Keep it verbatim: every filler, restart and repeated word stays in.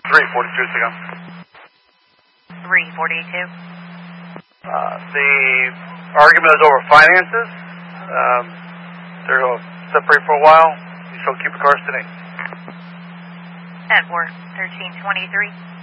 three forty-two, Signal. three forty-two. Uh, the argument is over finances. Um, they're going to separate for a while. You still keep the car sitting. At work, thirteen twenty-three.